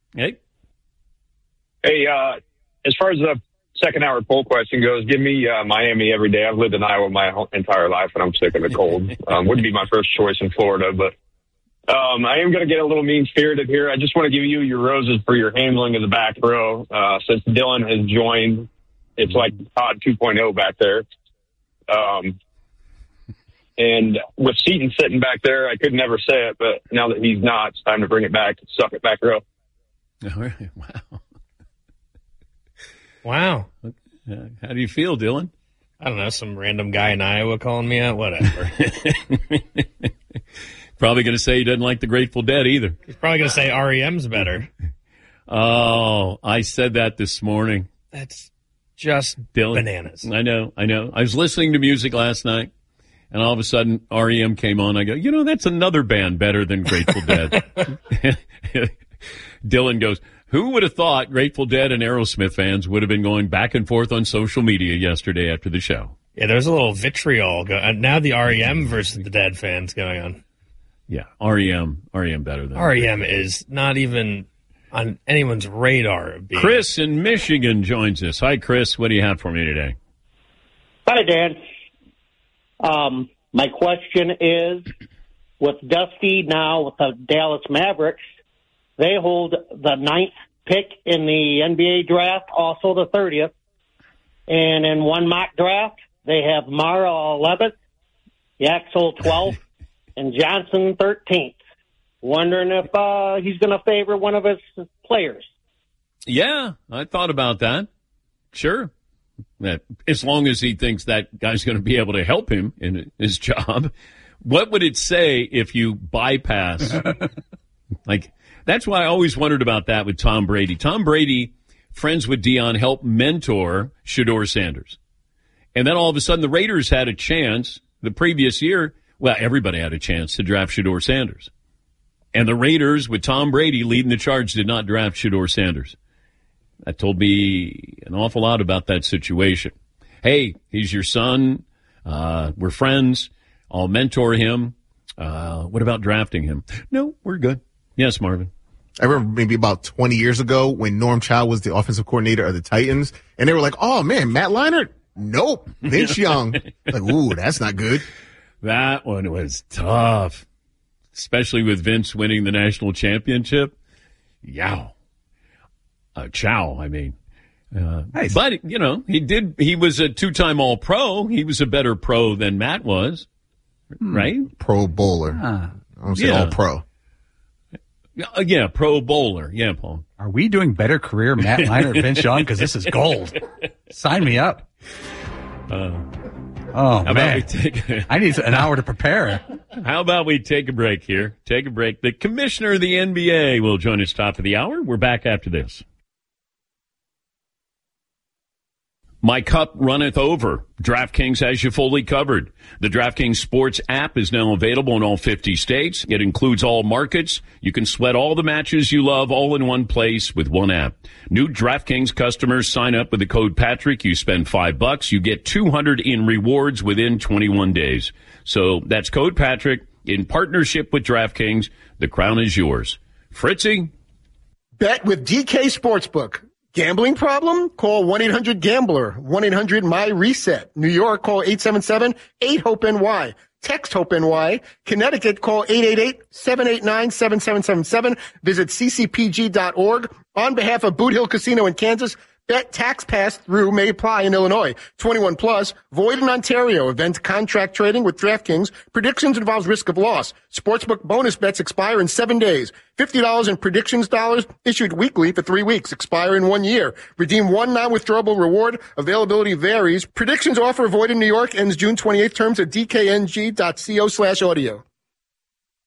Hey. Hey, as far as the second hour poll question goes, give me Miami every day. I've lived in Iowa my whole entire life, and I'm sick of the cold. Wouldn't be my first choice in Florida, but I am going to get a little mean-spirited here. I just want to give you your roses for your handling of the back row. Since Dylan has joined, it's like Todd 2.0 back there. And with Seton sitting back there, I could never say it, but now that he's not, it's time to bring it back. Suck it back row. All right. Wow. Wow. How do you feel, Dylan? I don't know, some random guy in Iowa calling me out, whatever. Probably going to say he doesn't like the Grateful Dead either. He's probably going to say REM's better. Oh, I said that this morning. That's just Dylan, bananas. I know. I was listening to music last night, and all of a sudden REM came on. I go, that's another band better than Grateful Dead. Dylan goes, who would have thought Grateful Dead and Aerosmith fans would have been going back and forth on social media yesterday after the show? Yeah, there's a little vitriol. Now the REM versus the Dead fans going on. Yeah, REM better than REM is not even on anyone's radar. Chris in Michigan joins us. Hi, Chris. What do you have for me today? Hi, Dan. My question is, with Dusty now with the Dallas Mavericks, they hold the 9th pick in the NBA draft, also the 30th. And in one mock draft, they have Mara 11th, Yaxel 12th, and Johnson 13th. Wondering if he's going to favor one of his players. Yeah, I thought about that. Sure. As long as he thinks that guy's going to be able to help him in his job. What would it say if you bypass? That's why I always wondered about that with Tom Brady. Tom Brady, friends with Deion, helped mentor Shedeur Sanders. And then all of a sudden the Raiders had a chance the previous year. Well, everybody had a chance to draft Shedeur Sanders. And the Raiders, with Tom Brady leading the charge, did not draft Shedeur Sanders. That told me an awful lot about that situation. Hey, he's your son. We're friends. I'll mentor him. What about drafting him? No, we're good. Yes, Marvin. I remember maybe about 20 years ago when Norm Chow was the offensive coordinator of the Titans, and they were like, oh, man, Matt Leinart? Nope. Vince Young. Ooh, that's not good. That one was tough, especially with Vince winning the national championship. Yow. Chow, I mean. Nice. But, he was a two-time All-Pro. He was a better pro than Matt was, right? Pro bowler. I don't say All-Pro. Yeah, Pro Bowler. Yeah, Paul. Are we doing better career Matt Leinart and Vince Young? Because this is gold. Sign me up. Man. I need an hour to prepare. How about we take a break here? Take a break. The commissioner of the NBA will join us top of the hour. We're back after this. My cup runneth over. DraftKings has you fully covered. The DraftKings Sports app is now available in all 50 states. It includes all markets. You can sweat all the matches you love all in one place with one app. New DraftKings customers sign up with the code Patrick. You spend $5. You get $200 in rewards within 21 days. So that's code Patrick in partnership with DraftKings. The crown is yours. Fritzy? Bet with DK Sportsbook. Gambling problem? Call 1-800-GAMBLER. 1-800-MY-RESET. New York, call 877-8-HOPE-NY. Text HOPE-NY. Connecticut, call 888-789-7777. Visit ccpg.org. On behalf of Boot Hill Casino in Kansas, bet tax pass-through may apply in Illinois. 21 plus, void in Ontario. Event contract trading with DraftKings. Predictions involves risk of loss. Sportsbook bonus bets expire in 7 days. $50 in predictions dollars issued weekly for 3 weeks. Expire in 1 year. Redeem one non-withdrawable reward. Availability varies. Predictions offer void in New York. Ends June 28th. Terms at dkng.co/audio.